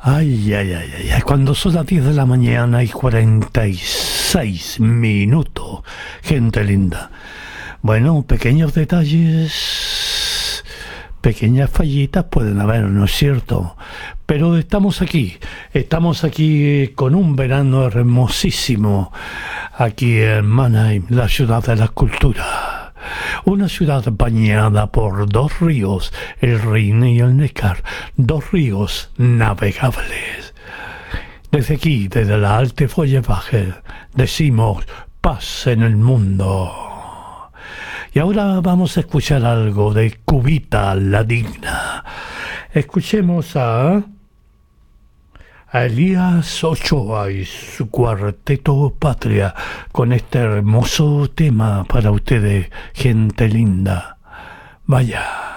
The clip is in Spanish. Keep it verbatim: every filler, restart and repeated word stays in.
Ay, ay, ay, ay, ay, cuando son las diez de la mañana y cuarenta y seis minutos, gente linda. Bueno, pequeños detalles, pequeñas fallitas pueden haber, ¿no es cierto? Pero estamos aquí, estamos aquí con un verano hermosísimo, aquí en Mannheim, la ciudad de la cultura. Una ciudad bañada por dos ríos, el Rin y el Neckar, dos ríos navegables. Desde aquí, desde la Alte Feuerwache, decimos paz en el mundo. Y ahora vamos a escuchar algo de Cubita la Digna. Escuchemos a... a Elías Ochoa y su cuarteto Patria con este hermoso tema para ustedes, gente linda. Vaya.